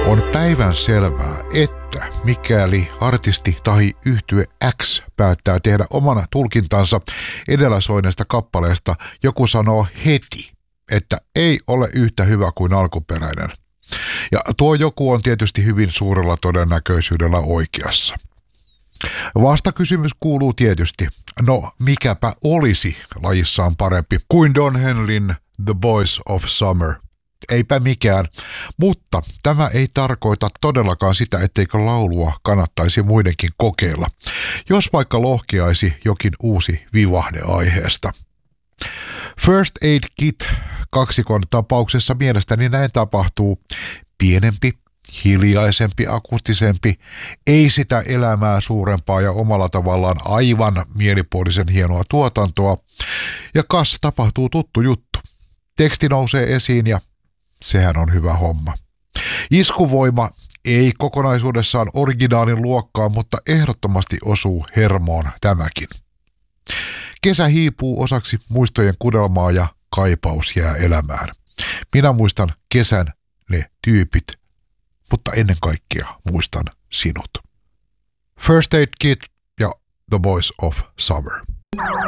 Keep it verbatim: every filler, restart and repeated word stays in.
On päivän selvää, että mikäli artisti tai yhtye X päättää tehdä oman tulkintansa edellä soineesta kappaleesta, joku sanoo heti, että ei ole yhtä hyvä kuin alkuperäinen. Ja tuo joku on tietysti hyvin suurella todennäköisyydellä oikeassa. Vastakysymys kuuluu tietysti, no mikäpä olisi lajissaan parempi kuin Don Henleyn The Boys of Summer. Eipä mikään, mutta tämä ei tarkoita todellakaan sitä, etteikö laulua kannattaisi muidenkin kokeilla, jos vaikka lohkeaisi jokin uusi vivahde aiheesta. First Aid Kit kaksikon tapauksessa mielestäni näin tapahtuu. Pienempi, hiljaisempi, akustisempi, ei sitä elämää suurempaa ja omalla tavallaan aivan mielipuolisen hienoa tuotantoa. Ja kas tapahtuu tuttu juttu. Teksti nousee esiin ja sehän on hyvä homma. Iskuvoima ei kokonaisuudessaan originaalin luokkaa, mutta ehdottomasti osuu hermoon tämäkin. Kesä hiipuu osaksi muistojen kudelmaa ja kaipaus jää elämään. Minä muistan kesän, ne tyypit, mutta ennen kaikkea muistan sinut. First Aid Kit ja The Boys of Summer.